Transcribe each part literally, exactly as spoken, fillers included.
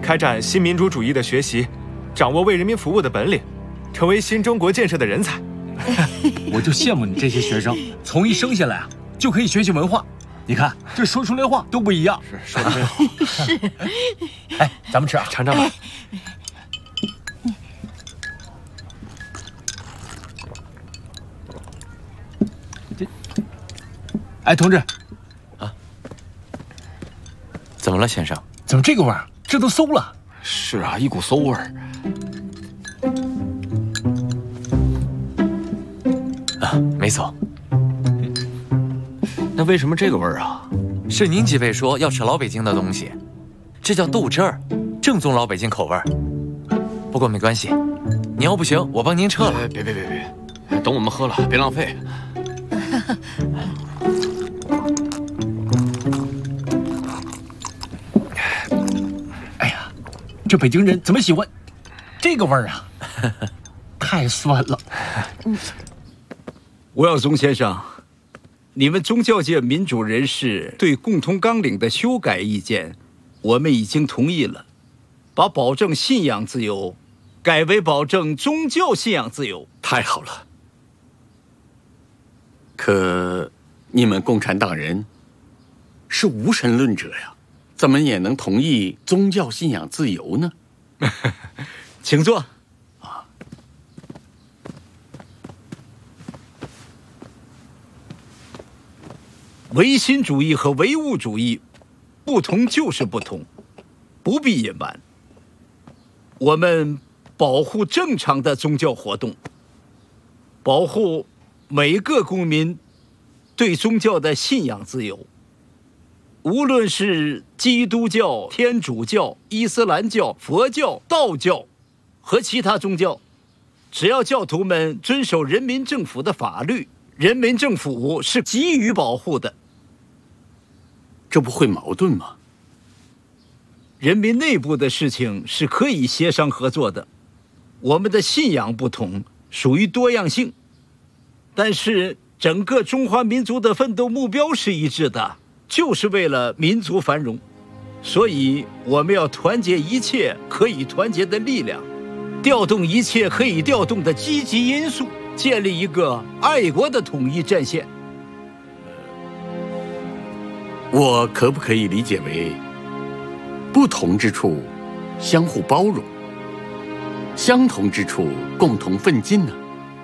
开展新民主主义的学习，掌握为人民服务的本领，成为新中国建设的人才。 我就羡慕你这些学生，从一生下来啊就可以学习文化。你看，这说出来话都不一样。 是说的真好。 是。 哎，咱们吃啊， 尝尝吧。 这，哎，同志， 啊，怎么了，先生？ 怎么这个味儿？这都馊了。 是啊，一股馊味儿。啊，没馊。那为什么这个味儿啊？是您几位说要吃老北京的东西，这叫豆汁儿，正宗老北京口味儿。不过没关系，你要不行，我帮您撤了。 别别别别，等我们喝了，别浪费。 哎呀，这北京人怎么喜欢这个味儿啊？太酸了。 吴耀宗先生，你们宗教界民主人士对共同纲领的修改意见，我们已经同意了，把保证信仰自由改为保证宗教信仰自由。 太好了。可你们共产党人是无神论者呀，怎么也能同意宗教信仰自由呢？ 请坐。唯心主义和唯物主义不同就是不同，不必隐瞒。我们保护正常的宗教活动，保护每个公民对宗教的信仰自由。无论是基督教、天主教、伊斯兰教、佛教、道教和其他宗教，只要教徒们遵守人民政府的法律，人民政府是给予保护的。 这不会矛盾吗？ 人民内部的事情是可以协商合作的。我们的信仰不同，属于多样性，但是整个中华民族的奋斗目标是一致的，就是为了民族繁荣。所以我们要团结一切可以团结的力量，调动一切可以调动的积极因素，建立一个爱国的统一战线。 我可不可以理解为，不同之处相互包容，相同之处共同奋进呢？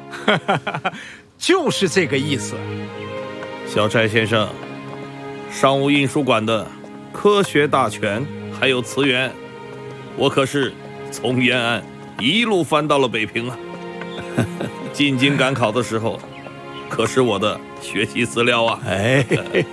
就是这个意思。 小寨先生，商务印书馆的科学大全还有词源，我可是从延安一路翻到了北平啊。进京赶考的时候，可是我的学习资料啊。 哎。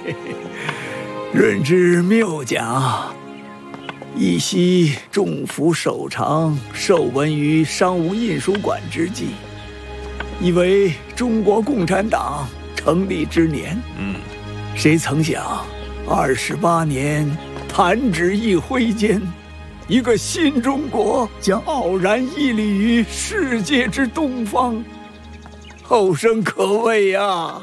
润之谬讲，一夕中府首长受闻于商务印书馆之际，以为中国共产党成立之年。 嗯， 谁曾想，二十八年弹指一挥间，一个新中国将傲然屹立于世界之东方，后生可畏呀！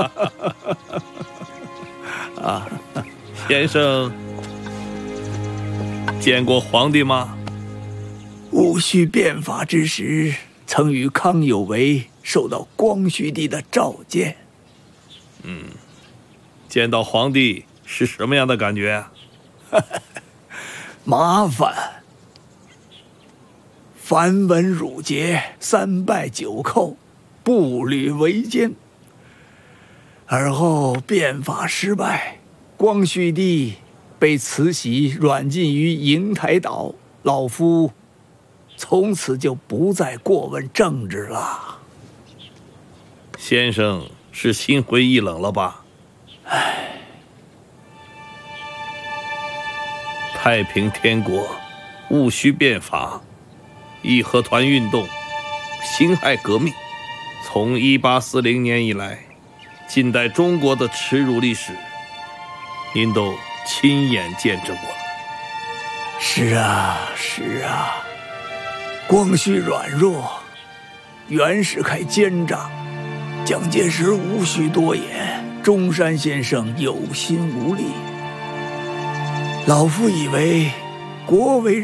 啊。先生见过皇帝吗？ 戊戌变法之时，曾与康有为受到光绪帝的召见。 嗯，见到皇帝是什么样的感觉啊？ 麻烦。繁文缛节，三拜九叩，步履维艰。而后变法失败。光绪帝被慈禧软禁于瀛台岛，老夫从此就不再过问政治了。 先生是心灰意冷了吧？ 唉， 太平天国，戊戌变法，义和团运动，辛亥革命，从一八四零年以来，近代中国的耻辱历史，您都亲眼见证过了。 是啊，是啊，光绪软弱，袁世凯奸诈，蒋介石无需多言，中山先生有心无力。老夫以为，国为